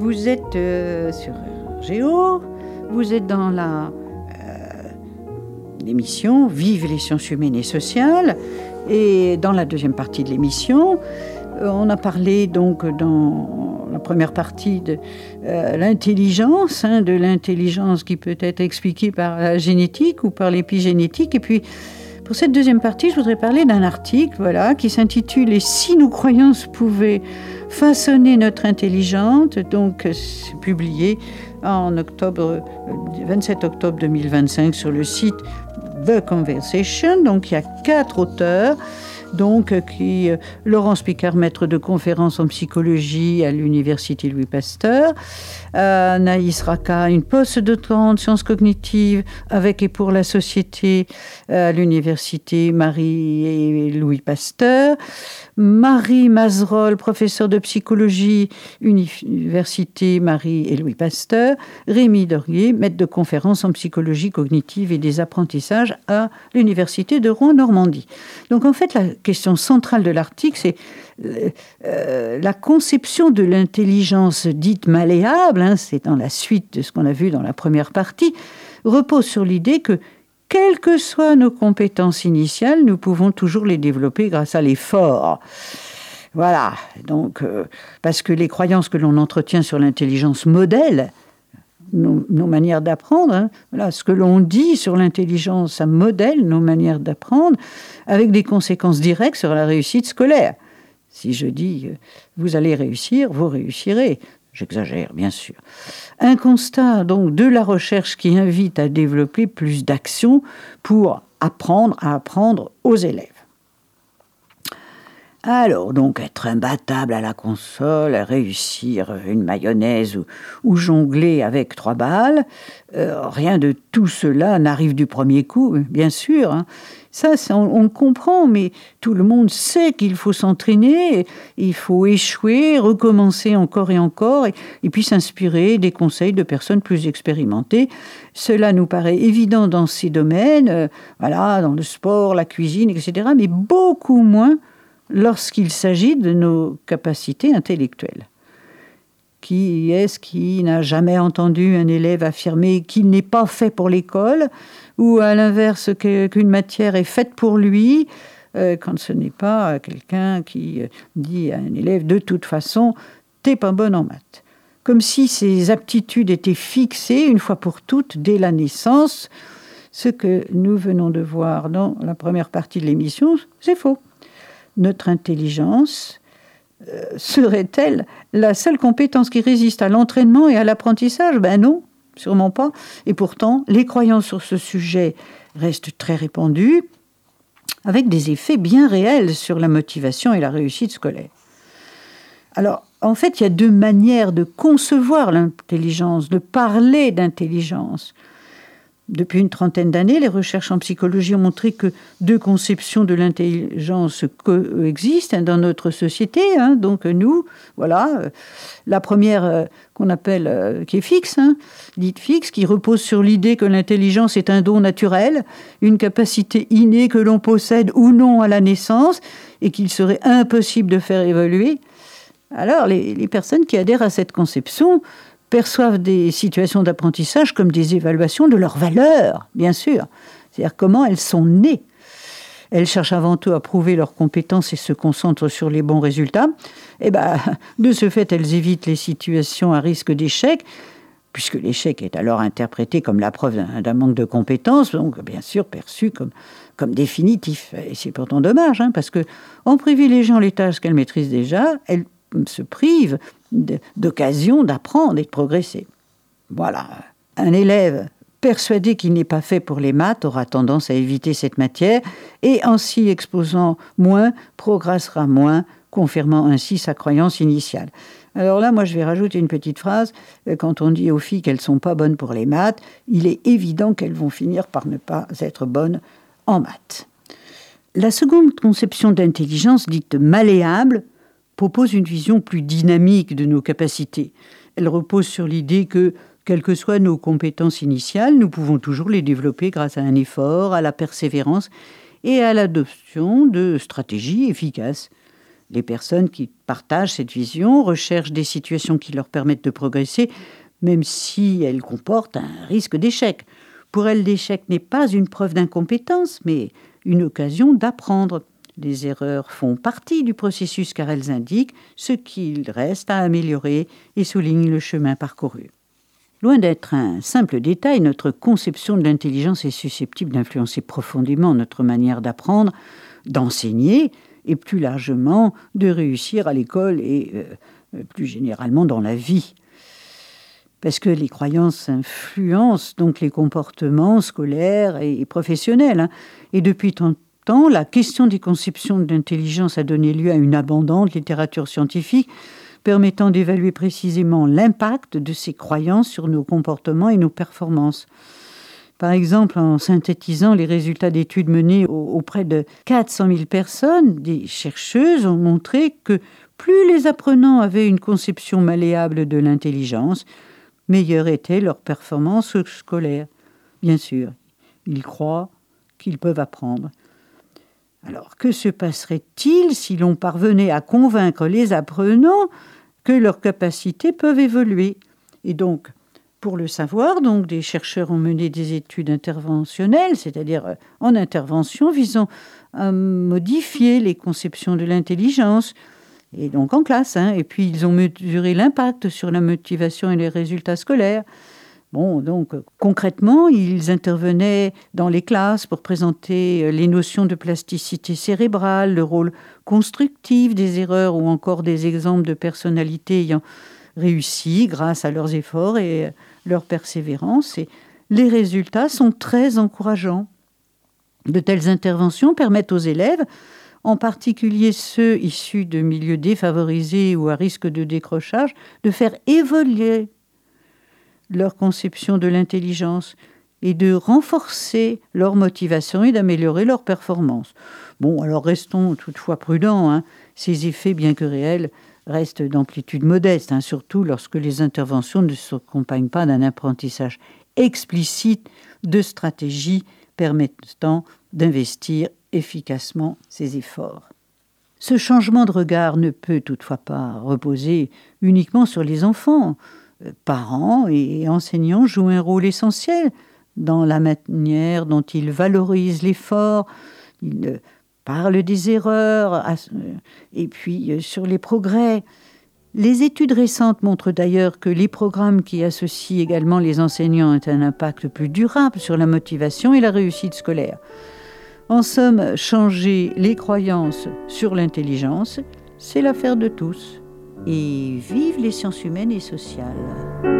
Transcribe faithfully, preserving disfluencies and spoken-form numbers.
Vous êtes euh, sur Géo, vous êtes dans la euh, l'émission Vive les sciences humaines et sociales, et dans la deuxième partie de l'émission, euh, on a parlé donc dans la première partie de euh, l'intelligence, hein, de l'intelligence qui peut être expliquée par la génétique ou par l'épigénétique, et puis pour cette deuxième partie, je voudrais parler d'un article voilà, qui s'intitule « Et si nos croyances pouvaient façonner notre intelligence ?» Donc, c'est publié en octobre, vingt-sept octobre deux mille vingt-cinq sur le site The Conversation. Donc, il y a quatre auteurs. Donc, qui, euh, Laurence Picard, maître de conférences en psychologie à l'université Louis Pasteur, euh, Anaïs Raka, une postdoctorante en sciences cognitives avec et pour la société à l'université Marie et Louis Pasteur, Marie Mazerolles, professeure de psychologie, université Marie et Louis Pasteur, Rémi Dorier, maître de conférences en psychologie cognitive et des apprentissages à l'université de Rouen-Normandie. Donc en fait, la question centrale de l'article, c'est euh, la conception de l'intelligence dite malléable, hein, c'est dans la suite de ce qu'on a vu dans la première partie, repose sur l'idée que quelles que soient nos compétences initiales, nous pouvons toujours les développer grâce à l'effort. Voilà, donc, euh, parce que les croyances que l'on entretient sur l'intelligence modèlent nos, nos manières d'apprendre. Hein. Voilà, ce que l'on dit sur l'intelligence, ça modèle nos manières d'apprendre, avec des conséquences directes sur la réussite scolaire. Si je dis euh, « vous allez réussir », vous réussirez. J'exagère, bien sûr. Un constat, donc, de la recherche qui invite à développer plus d'actions pour apprendre à apprendre aux élèves. Alors, donc, être imbattable à la console, réussir une mayonnaise ou, ou jongler avec trois balles, euh, rien de tout cela n'arrive du premier coup, bien sûr. Hein. Ça, ça on, on le comprend, mais tout le monde sait qu'il faut s'entraîner, il faut échouer, recommencer encore et encore, et, et puis s'inspirer des conseils de personnes plus expérimentées. Cela nous paraît évident dans ces domaines, euh, voilà, dans le sport, la cuisine, et cetera, mais beaucoup moins lorsqu'il s'agit de nos capacités intellectuelles. Qui est-ce qui n'a jamais entendu un élève affirmer qu'il n'est pas fait pour l'école, ou à l'inverse qu'une matière est faite pour lui, euh, quand ce n'est pas quelqu'un qui dit à un élève « de toute façon, t'es pas bonne en maths ». Comme si ces aptitudes étaient fixées une fois pour toutes dès la naissance. Ce que nous venons de voir dans la première partie de l'émission, c'est faux. Notre intelligence euh, serait-elle la seule compétence qui résiste à l'entraînement et à l'apprentissage ? Ben non, sûrement pas. Et pourtant, les croyances sur ce sujet restent très répandues, avec des effets bien réels sur la motivation et la réussite scolaire. Alors, en fait, il y a deux manières de concevoir l'intelligence, de parler d'intelligence. Depuis une trentaine d'années, les recherches en psychologie ont montré que deux conceptions de l'intelligence coexistent dans notre société. Hein, donc nous, voilà, la première euh, qu'on appelle, euh, qui est fixe, hein, dite fixe, qui repose sur l'idée que l'intelligence est un don naturel, une capacité innée que l'on possède ou non à la naissance et qu'il serait impossible de faire évoluer. Alors, les, les personnes qui adhèrent à cette conception perçoivent des situations d'apprentissage comme des évaluations de leur valeur, bien sûr. C'est-à-dire comment elles sont nées. Elles cherchent avant tout à prouver leurs compétences et se concentrent sur les bons résultats. Et ben, de ce fait, elles évitent les situations à risque d'échec, puisque l'échec est alors interprété comme la preuve d'un, d'un manque de compétences, donc bien sûr perçu comme, comme définitif. Et c'est pourtant dommage, hein, parce qu'en privilégiant les tâches qu'elles maîtrisent déjà, elles se privent d'occasion d'apprendre et de progresser. Voilà. Un élève persuadé qu'il n'est pas fait pour les maths aura tendance à éviter cette matière et en s'y exposant moins, progressera moins, confirmant ainsi sa croyance initiale. Alors là, moi, je vais rajouter une petite phrase. Quand on dit aux filles qu'elles ne sont pas bonnes pour les maths, il est évident qu'elles vont finir par ne pas être bonnes en maths. La seconde conception d'intelligence, dite malléable, propose une vision plus dynamique de nos capacités. Elle repose sur l'idée que, quelles que soient nos compétences initiales, nous pouvons toujours les développer grâce à un effort, à la persévérance et à l'adoption de stratégies efficaces. Les personnes qui partagent cette vision recherchent des situations qui leur permettent de progresser, même si elles comportent un risque d'échec. Pour elles, l'échec n'est pas une preuve d'incompétence, mais une occasion d'apprendre. Les erreurs font partie du processus car elles indiquent ce qu'il reste à améliorer et soulignent le chemin parcouru. Loin d'être un simple détail, notre conception de l'intelligence est susceptible d'influencer profondément notre manière d'apprendre, d'enseigner et plus largement de réussir à l'école et euh, plus généralement dans la vie. Parce que les croyances influencent donc les comportements scolaires et professionnels. Hein. Et depuis tant de temps, la question des conceptions de l'intelligence a donné lieu à une abondante littérature scientifique permettant d'évaluer précisément l'impact de ces croyances sur nos comportements et nos performances. Par exemple, en synthétisant les résultats d'études menées auprès de quatre cent mille personnes, des chercheuses ont montré que plus les apprenants avaient une conception malléable de l'intelligence, meilleure était leur performance scolaire. Bien sûr, ils croient qu'ils peuvent apprendre. Alors, que se passerait-il si l'on parvenait à convaincre les apprenants que leurs capacités peuvent évoluer? Et donc, pour le savoir, donc, des chercheurs ont mené des études interventionnelles, c'est-à-dire en intervention visant à modifier les conceptions de l'intelligence, et donc en classe, hein, et puis ils ont mesuré l'impact sur la motivation et les résultats scolaires. Bon, donc concrètement, ils intervenaient dans les classes pour présenter les notions de plasticité cérébrale, le rôle constructif des erreurs ou encore des exemples de personnalités ayant réussi grâce à leurs efforts et leur persévérance. Et les résultats sont très encourageants. De telles interventions permettent aux élèves, en particulier ceux issus de milieux défavorisés ou à risque de décrochage, de faire évoluer leur conception de l'intelligence et de renforcer leur motivation et d'améliorer leur performance. Bon, alors restons toutefois prudents. Hein. Ces effets, bien que réels, restent d'amplitude modeste, hein, surtout lorsque les interventions ne s'accompagnent pas d'un apprentissage explicite de stratégies permettant d'investir efficacement ces efforts. Ce changement de regard ne peut toutefois pas reposer uniquement sur les enfants. Parents et enseignants jouent un rôle essentiel dans la manière dont ils valorisent l'effort, ils parlent des erreurs et puis sur les progrès. Les études récentes montrent d'ailleurs que les programmes qui associent également les enseignants ont un impact plus durable sur la motivation et la réussite scolaire. En somme, changer les croyances sur l'intelligence, c'est l'affaire de tous. Et vive les sciences humaines et sociales.